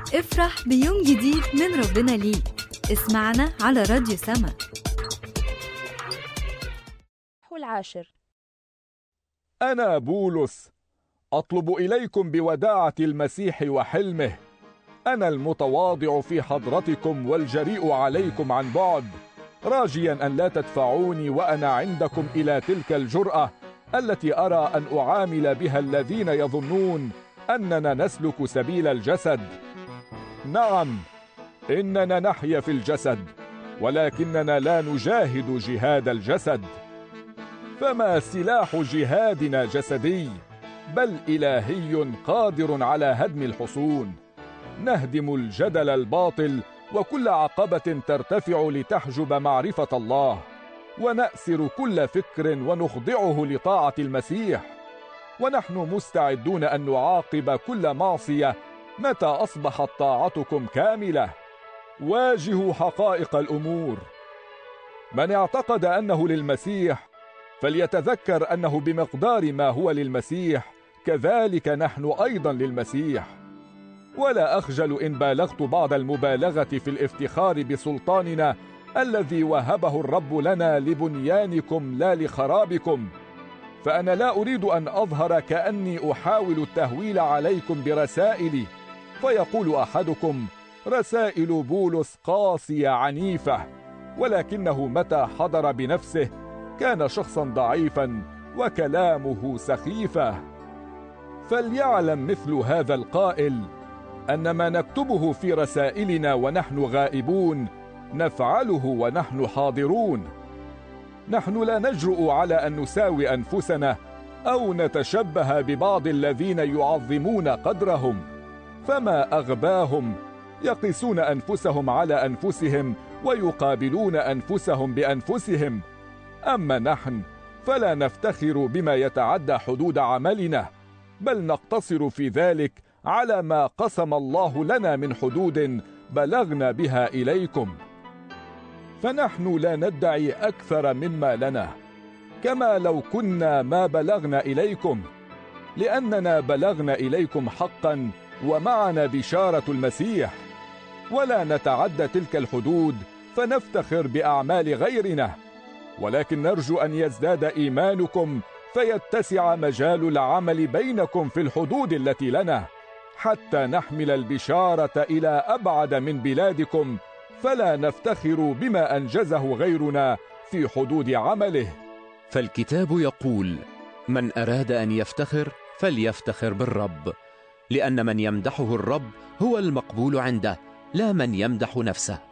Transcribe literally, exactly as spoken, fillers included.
افرح بيوم جديد من ربنا ليك. اسمعنا على راديو سما. العاشر. أنا بولس أطلب إليكم بوداعة المسيح وحلمه، أنا المتواضع في حضرتكم والجريء عليكم عن بعد، راجيا أن لا تدفعوني وأنا عندكم إلى تلك الجرأة التي أرى أن أعامل بها الذين يظنون أننا نسلك سبيل الجسد. نعم، إننا نحيا في الجسد، ولكننا لا نجاهد جهاد الجسد. فما سلاح جهادنا جسدي، بل إلهي قادر على هدم الحصون. نهدم الجدل الباطل وكل عقبة ترتفع لتحجب معرفة الله، ونأسر كل فكر ونخضعه لطاعة المسيح، ونحن مستعدون أن نعاقب كل معصية متى أصبحت طاعتكم كاملة. واجهوا حقائق الأمور. من اعتقد أنه للمسيح فليتذكر أنه بمقدار ما هو للمسيح كذلك نحن أيضا للمسيح. ولا أخجل إن بالغت بعض المبالغة في الافتخار بسلطاننا الذي وهبه الرب لنا لبنيانكم لا لخرابكم، فأنا لا أريد أن أظهر كأني أحاول التهويل عليكم برسائلي، فيقول أحدكم: رسائل بولس قاسية عنيفة، ولكنه متى حضر بنفسه كان شخصا ضعيفا وكلامه سخيفة. فليعلم مثل هذا القائل أن ما نكتبه في رسائلنا ونحن غائبون نفعله ونحن حاضرون. نحن لا نجرؤ على أن نساوي أنفسنا أو نتشبه ببعض الذين يعظمون قدرهم، فما أغباهم، يقيسون أنفسهم على أنفسهم ويقابلون أنفسهم بأنفسهم. أما نحن فلا نفتخر بما يتعدى حدود عملنا، بل نقتصر في ذلك على ما قسم الله لنا من حدود بلغنا بها إليكم. فنحن لا ندعي أكثر مما لنا، كما لو كنا ما بلغنا إليكم، لأننا بلغنا إليكم حقا ومعنا بشارة المسيح، ولا نتعدى تلك الحدود فنفتخر بأعمال غيرنا، ولكن نرجو أن يزداد إيمانكم فيتسع مجال العمل بينكم في الحدود التي لنا، حتى نحمل البشارة إلى أبعد من بلادكم، فلا نفتخر بما أنجزه غيرنا في حدود عمله. فالكتاب يقول: من أراد أن يفتخر فليفتخر بالرب، لأن من يمدحه الرب هو المقبول عنده، لا من يمدح نفسه.